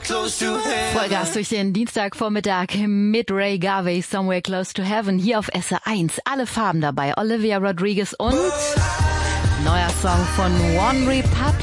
Vollgas durch den Dienstagvormittag mit Ray Garvey, Somewhere Close to Heaven, hier auf SR1. Alle Farben dabei, Olivia Rodriguez und neuer Song von One Republic.